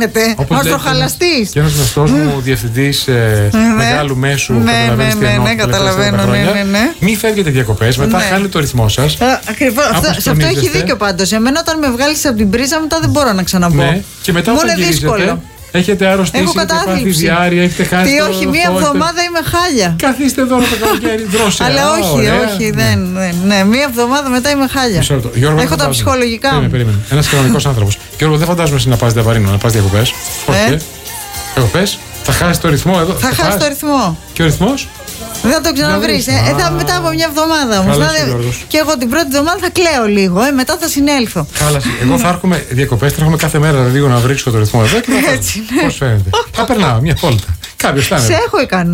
κάνετε? Ορθοχαλαστής. Και ένας γνωστός μου διευθυντής μεγάλου μέσου. Ναι, καταλαβαίνω. Μην φεύγετε διακοπές, μετά χάνετε το ρυθμό σας. Ακριβώς. Σε αυτό έχει δίκιο πάντως. Εμένα όταν με βγάλεις από την πρίζα, μετά δεν μπορώ να ξαναπώ. Ναι, και μετά όταν γυρίζετε, έχετε αρρωστήσει, έχετε πάθει διάρρεια, έχετε χάσει. Τι, όχι, μία εβδομάδα είμαι χάλια. Καθίστε εδώ το καλοκαίρι, δρόσια. Αλλά όχι, ναι, μία εβδομάδα μετά είμαι χάλια. Έχω τα ψυχολογικά μου. Περίμενε. Ένας κανονικός άνθρωπος. Γιώργο, δεν φαντάζομαι εσύ να πας διαβαρύνο, να πας διακοπές. Όχι. Διακοπές, θα χάσει το ρυθμό εδώ. Θα χάσει το ρυθμό. Και ο ρυθμός? Δεν θα το ξαναβρεις. Μετά από μια εβδομάδα όμως. Και εγώ την πρώτη εβδομάδα θα κλαίω λίγο. Μετά θα συνέλθω. Χάλασε. Εγώ θα έρχομαι διακοπές, θα έρχομαι κάθε μέρα λίγο να βρίσκω το ρυθμό εδώ. Έτσι, ναι. Πώς φαίνεται? Θα περνάω μια βόλτα. Κάποιος θα είναι. Σε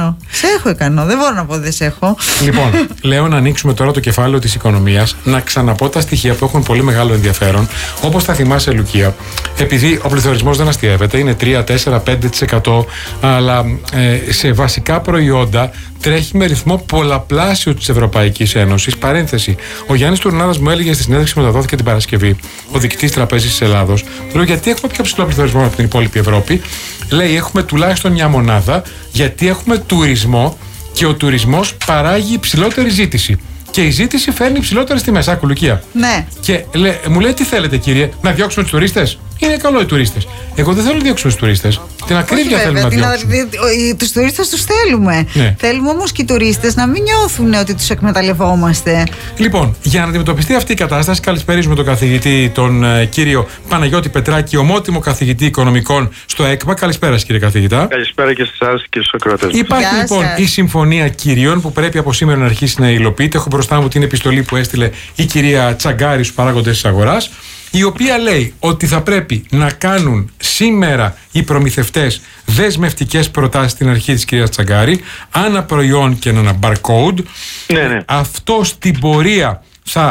έχω ικανό. Δεν μπορώ να πω δεν σε έχω. Λοιπόν, λέω να ανοίξουμε τώρα το κεφάλαιο της οικονομίας, να ξαναπώ τα στοιχεία που έχουν πολύ μεγάλο ενδιαφέρον. Όπως θα θυμάσαι, Λουκία, επειδή ο πληθωρισμός δεν αστιεύεται, είναι 3, 4, 5%, αλλά σε βασικά προϊόντα τρέχει με ρυθμό πολλαπλάσιο της Ευρωπαϊκής Ένωσης. Παρένθεση. Ο Γιάννης Τουρνάδας μου έλεγε στη συνέντευξη που μεταδόθηκε την Παρασκευή, ο διοικητής Τραπέζης της Ελλάδος, λέω γιατί έχουμε πιο ψηλό πληθωρισμό από την υπόλοιπη Ευρώπη. Λέει έχουμε τουλάχιστον μια μονάδα, γιατί έχουμε τουρισμό και ο τουρισμός παράγει υψηλότερη ζήτηση. Και η ζήτηση φέρνει υψηλότερες τιμές. Άκου, Λουκία. Ναι. Και μου λέει τι θέλετε, κύριε, να διώξουμε τους τουρίστες? Είναι καλό οι τουρίστες. Εγώ δεν θέλω να διώξουμε τους τουρίστες. Την ακρίβεια θέλουμε να διώξουμε. Τους τουρίστες τους θέλουμε. Ναι. Θέλουμε όμως και οι τουρίστες να μην νιώθουν ότι τους εκμεταλλευόμαστε. Λοιπόν, για να αντιμετωπιστεί αυτή η κατάσταση, καλησπερίζουμε τον καθηγητή, τον κύριο Παναγιώτη Πετράκη, ομότιμο καθηγητή οικονομικών στο ΕΚΠΑ. Καλησπέρα, κύριε καθηγητά. Καλησπέρα και σε εσάς και στους ακροατές. Υπάρχει λοιπόν η Συμφωνία Κυρίων που πρέπει από σήμερα να αρχίσει να υλοποιείται. Έχω μπροστά μου την επιστολή που έστειλε η κυρία Τσαγκάρη στους παράγοντες της αγοράς, η οποία λέει ότι θα πρέπει να κάνουν σήμερα οι προμηθευτές δεσμευτικές προτάσεις στην αρχή της κυρίας Τσαγκάρη, ένα προϊόν και ένα barcode. Ναι. Αυτό στην πορεία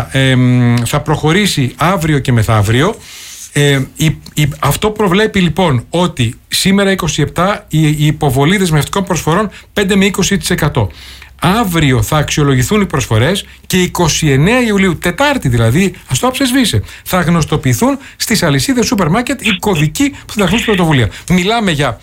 θα προχωρήσει αύριο και μεθαύριο. Αυτό προβλέπει λοιπόν ότι σήμερα 27 η υποβολή δεσμευτικών προσφορών 5 με 20%. Αύριο θα αξιολογηθούν οι προσφορές και 29 Ιουλίου, Τετάρτη δηλαδή, ας το αψεσβήσε, θα γνωστοποιηθούν στις αλυσίδες σούπερ μάρκετ οι κωδικοί που θα δεχθούν στην πρωτοβουλία. Μιλάμε για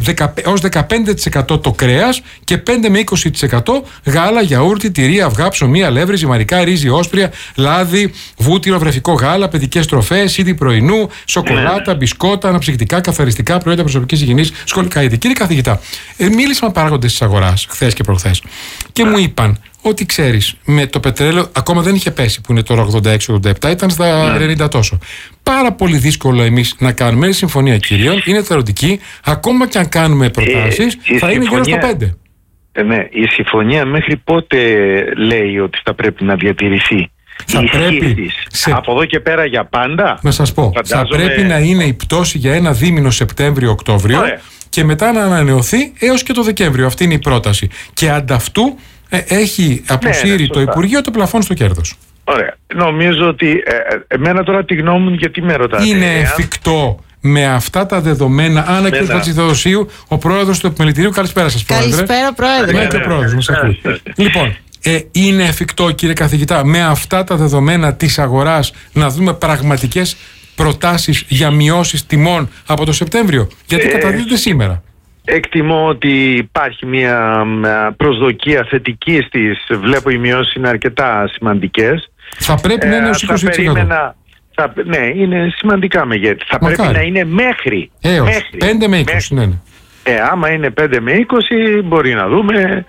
ως 15% το κρέας και 5 με 20% γάλα, γιαούρτι, τυρί, αυγά, ψωμί, αλεύρι, ζυμαρικά, ρύζι, όσπρια, λάδι, βούτυρο, βρεφικό γάλα, παιδικές τροφές, είδη πρωινού, σοκολάτα, μπισκότα, αναψυκτικά, καθαριστικά, προϊόντα προσωπικής υγιεινής, σχολικά είδη. Κύριε καθηγητά, μίλησα με παράγοντες της αγοράς χθες και προχθές. Και μου είπαν ότι ξέρεις, με το πετρέλαιο ακόμα δεν είχε πέσει, που είναι τώρα 86-87, ήταν στα 90 τόσο. Πάρα πολύ δύσκολο εμείς να κάνουμε συμφωνία κυρίων, είναι θεωρητική, ακόμα και αν κάνουμε προτάσεις, θα είναι γύρω στο 5. Ναι, η συμφωνία μέχρι πότε λέει ότι θα πρέπει να διατηρηθεί? Θα πρέπει από εδώ και πέρα για πάντα? Να σας πω, θα πρέπει να είναι η πτώση για ένα δίμηνο Σεπτέμβριο-Οκτώβριο και μετά να ανανεωθεί έως και το Δεκέμβριο. Αυτή είναι η πρόταση. Και ανταυτού έχει αποσύρει το Υπουργείο το πλαφόν στο κέρδος. Ωραία. Νομίζω ότι εμένα τώρα τη γνώμη μου, γιατί με ρωτάτε. Είναι εφικτό με αυτά τα δεδομένα? Άννα κ. Χατζηθεοδοσίου, ο πρόεδρος του Επιμελητηρίου. Καλησπέρα σας, πρόεδρε. Καλησπέρα, πρόεδρε. Ναι, και ο πρόεδρος μας ακούει. Λοιπόν, είναι εφικτό, κύριε καθηγητά, με αυτά τα δεδομένα της αγοράς να δούμε πραγματικές προτάσεις για μειώσεις τιμών από το Σεπτέμβριο? Γιατί καταδίδεται σήμερα. Εκτιμώ ότι υπάρχει μια προσδοκία θετική στις. Βλέπω οι μειώσεις είναι αρκετά σημαντικές. Θα πρέπει να είναι ως 20%. Ναι, είναι σημαντικά μεγέθη. Θα πρέπει να είναι μέχρι. Έως 5 με 20, ναι. Άμα είναι 5 με 20 μπορεί να δούμε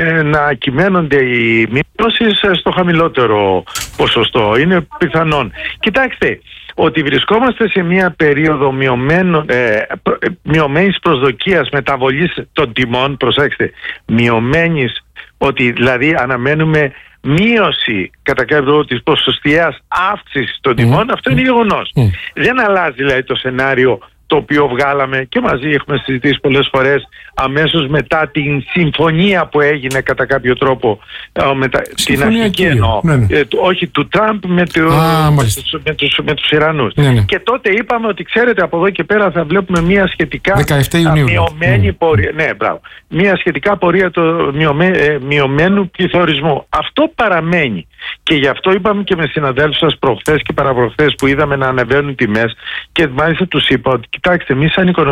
να κυμαίνονται οι μειώσεις στο χαμηλότερο ποσοστό. Είναι πιθανόν. Κοιτάξτε, ότι βρισκόμαστε σε μια περίοδο μειωμένης προσδοκίας μεταβολής των τιμών, προσέξτε, μειωμένης, ότι δηλαδή αναμένουμε μείωση κατά κάποιο τρόπο της ποσοστιαίας αύξησης των τιμών, αυτό είναι γεγονός. Δεν αλλάζει δηλαδή το σενάριο το οποίο βγάλαμε και μαζί έχουμε συζητήσει πολλές φορές αμέσως μετά την συμφωνία που έγινε κατά κάποιο τρόπο την αρχική εννοώ, όχι του Τραμπ με τους Ιρανούς. Και τότε είπαμε ότι ξέρετε από εδώ και πέρα θα βλέπουμε μια σχετικά μειωμένη πορεία, μια σχετικά πορεία μειωμένου πληθωρισμού. Αυτό παραμένει και γι' αυτό είπαμε και με συναδέλφους σας προχθές και παραπροχθές που είδαμε να ανεβαίνουν τιμές και μάλιστα τους είπα ότι κοιτάξτε, εμείς σαν